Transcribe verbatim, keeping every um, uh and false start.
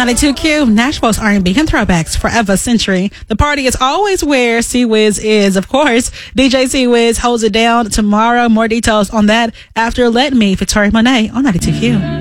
ninety-two Q, Nashville's R and B and throwbacks forever century. The party is always where C-Wiz is. Of course, D J C-Wiz holds it down tomorrow. More details on that after Let Me, Victoria Monet on ninety-two Q.